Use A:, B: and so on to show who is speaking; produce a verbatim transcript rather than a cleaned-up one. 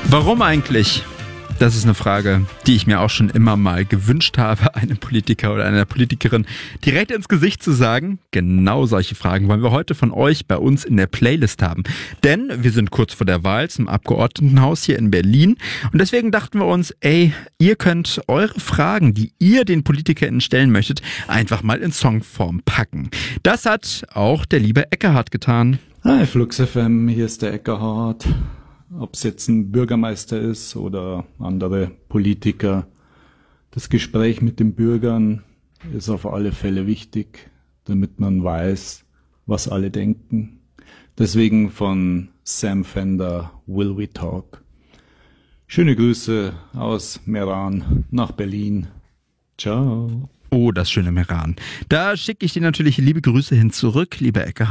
A: Warum eigentlich? Das ist eine Frage, die ich mir auch schon immer mal gewünscht habe, einem Politiker oder einer Politikerin direkt ins Gesicht zu sagen. Genau solche Fragen wollen wir heute von euch bei uns in der Playlist haben. Denn wir sind kurz vor der Wahl zum Abgeordnetenhaus hier in Berlin. Und deswegen dachten wir uns, ey, ihr könnt eure Fragen, die ihr den PolitikerInnen stellen möchtet, einfach mal in Songform packen. Das hat auch der liebe Eckehard getan.
B: Hi Flux F M, hier ist der Eckehard. Ob es jetzt ein Bürgermeister ist oder andere Politiker, das Gespräch mit den Bürgern ist auf alle Fälle wichtig, damit man weiß, was alle denken. Deswegen von Sam Fender, Will We Talk. Schöne Grüße aus Meran nach Berlin. Ciao.
A: Oh, das schöne Meran. Da schicke ich dir natürlich liebe Grüße hin zurück, lieber Eckehard.